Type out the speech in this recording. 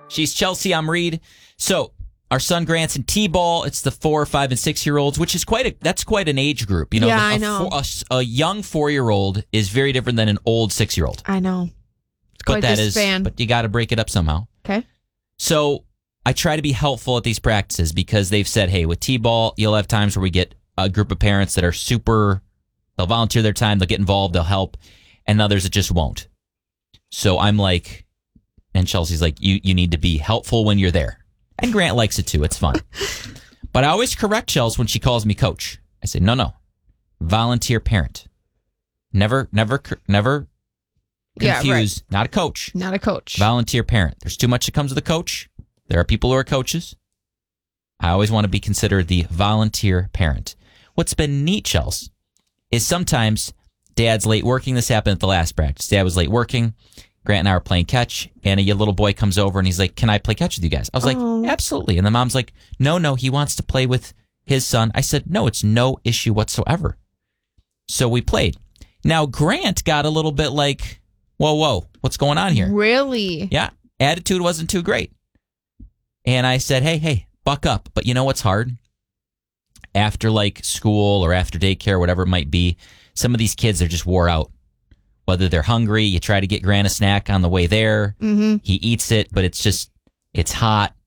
She's Chelsea. I'm Reed. So our son Grant's in T-ball. It's the 4, 5, and 6-year-olds, which is that's quite an age group. You know, yeah, I know. A young 4-year-old is very different than an old 6-year-old. I know. But but you got to break it up somehow. Okay. So I try to be helpful at these practices because they've said, hey, with T-ball, you'll have times where we get a group of parents that are they'll volunteer their time, they'll get involved, they'll help, and others that just won't. So I'm like, and Chelsea's like, you need to be helpful when you're there. And Grant likes it too. It's fun. But I always correct Chelsea when she calls me coach. I say, no. Volunteer parent. Never confuse. Not a coach. Not a coach. Volunteer parent. There's too much that comes with a coach. There are people who are coaches. I always want to be considered the volunteer parent. What's been neat, Chelsea, is sometimes Dad's late working. This happened at the last practice. Dad was late working. Grant and I were playing catch, and a little boy comes over, and he's like, can I play catch with you guys? I was like, absolutely. And the mom's like, no, he wants to play with his son. I said, no, it's no issue whatsoever. So we played. Now, Grant got a little bit like, whoa, what's going on here? Really? Yeah. Attitude wasn't too great. And I said, hey, buck up. But you know what's hard? After like school or after daycare, or whatever it might be, some of these kids are just wore out. Whether they're hungry, you try to get Grant a snack on the way there. Mm-hmm. He eats it, but it's hot.